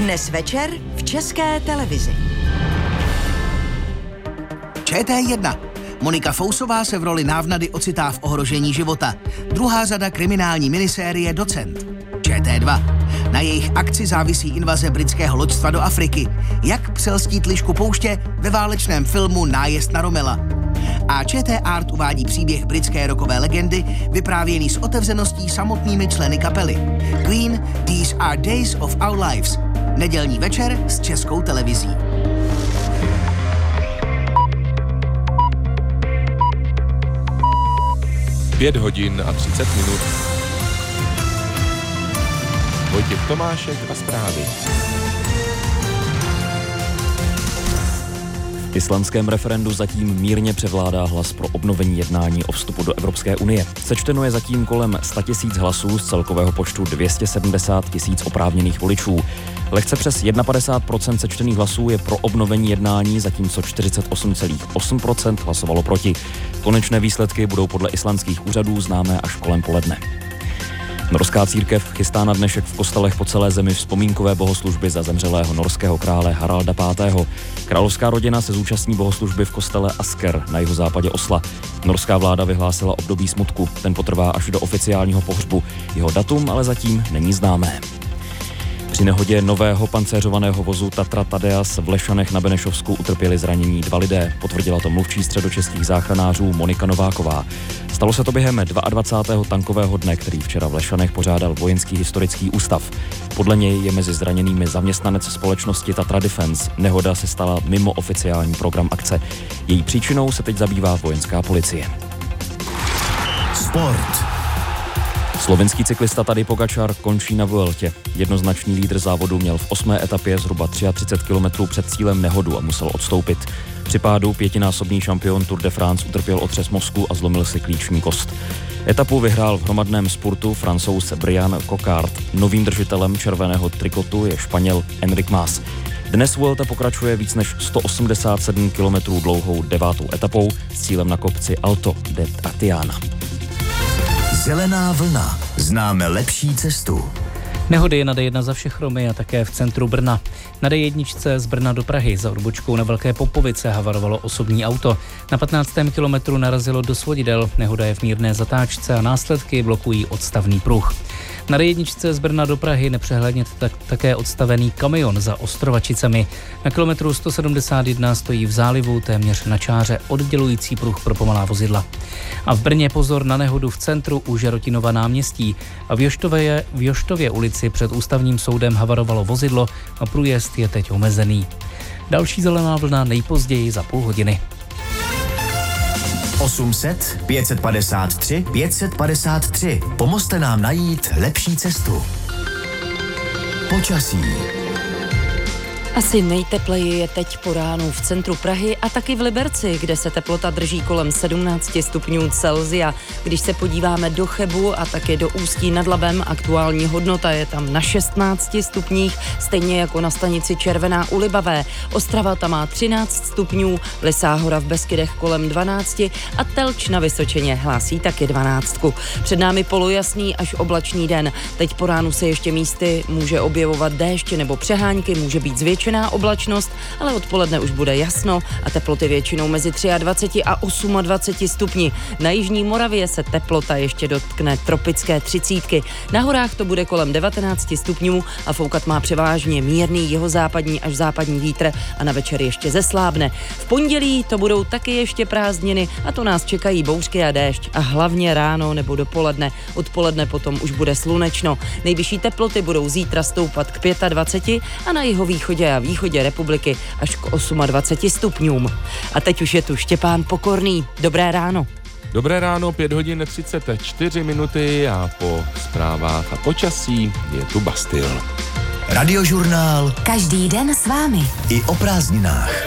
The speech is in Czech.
Dnes večer v České televizi. ČT1. Monika Fousová se v roli návnady ocitá v ohrožení života. Druhá řada kriminální minisérie Docent. ČT2. Na jejich akci závisí invaze britského loďstva do Afriky. Jak přelstít lišku pouště ve válečném filmu Nájezd na Romela. A ČT Art uvádí příběh britské rockové legendy, vyprávěný s otevřeností samotnými členy kapely. Queen, These Are Days of Our Lives. Nedělní večer s Českou televizí. Pět hodin a 30 minut. Vojtěch Tomášek a zprávy. V islandském referendu zatím mírně převládá hlas pro obnovení jednání o vstupu do Evropské unie. Sečteno je zatím kolem 100 000 hlasů z celkového počtu 270 000 oprávněných voličů. Lehce přes 51% sečtených hlasů je pro obnovení jednání, zatímco 48,8% hlasovalo proti. Konečné výsledky budou podle islandských úřadů známé až kolem poledne. Norská církev chystá na dnešek v kostelech po celé zemi vzpomínkové bohoslužby za zemřelého norského krále Haralda V. Královská rodina se zúčastní bohoslužby v kostele Asker na jihozápadě Osla. Norská vláda vyhlásila období smutku, ten potrvá až do oficiálního pohřbu. Jeho datum ale zatím není známé. Při nehodě nového pancéřovaného vozu Tatra Tadeas v Lešanech na Benešovsku utrpěli zranění 2 lidé, potvrdila to mluvčí středočeských záchranářů Monika Nováková. Stalo se to během 22. tankového dne, který včera v Lešanech pořádal Vojenský historický ústav. Podle něj je mezi zraněnými zaměstnanec společnosti Tatra Defense. Nehoda se stala mimo oficiální program akce. Její příčinou se teď zabývá vojenská policie. Sport. Slovenský cyklista Tadej Pogačar končí na Vueltě. Jednoznačný lídr závodu měl v 8. etapě zhruba 33 km před cílem nehodu a musel odstoupit. Při pádu 5násobný šampion Tour de France utrpěl otřes mozku a zlomil si klíční kost. Etapu vyhrál v hromadném spurtu Francouz Brian Coquard. Novým držitelem červeného trikotu je Španěl Enric Mas. Dnes Vuelta pokračuje víc než 187 km dlouhou 9. etapou s cílem na kopci Alto de Tatiana. Zelená vlna. Známe lepší cestu. Nehody je na D1 za Všechromy a také v centru Brna. Na D1 z Brna do Prahy za odbočkou na Velké Popovice havarovalo osobní auto. Na 15. kilometru narazilo do svodidel. Nehoda je v mírné zatáčce a následky blokují odstavný pruh. Na D1 z Brna do Prahy nepřehledně také odstavený kamion za Ostrovačicemi. Na kilometru 171 stojí v zálivu téměř na čáře oddělující pruh pro pomalá vozidla. A v Brně pozor na nehodu v centru u Žerotinova náměstí. A v Joštově ulici před ústavním soudem havarovalo vozidlo a průjezd je teď omezený. Další zelená vlna nejpozději za půl hodiny. 800 553 553. Pomozte nám najít lepší cestu. Počasí. Asi nejtepleji je teď po ránu v centru Prahy a taky v Liberci, kde se teplota drží kolem 17 stupňů Celsia. Když se podíváme do Chebu a také do Ústí nad Labem, aktuální hodnota je tam na 16 stupních, stejně jako na stanici Červená u Libavé. Ostrava tam má 13 stupňů, Lesá hora v Beskydech kolem 12 a Telč na Vysočině hlásí taky 12. Před námi polojasný až oblačný den. Teď po ránu se ještě místy může objevovat déšť nebo přehánky, může být zvětšená oblačnost, ale odpoledne už bude jasno a teploty většinou mezi 23 a 28 stupni. Na jižní Moravě se teplota ještě dotkne tropické 30. Na horách to bude kolem 19 stupňů a foukat má převážně mírný jihozápadní až západní vítr a na večer ještě zeslábne. V pondělí to budou taky ještě prázdniny a to nás čekají bouřky a déšť a hlavně ráno nebo dopoledne. Odpoledne potom už bude slunečno. Nejvyšší teploty budou zítra stoupat k 25 a na jihovýchodě a východě republiky až k 28 stupňům. A teď už je tu Štěpán Pokorný. Dobré ráno. Dobré ráno, 5 hodin 34 minuty a po zprávách a počasí je tu Bastille. Radiožurnál. Každý den s vámi. I o prázdninách.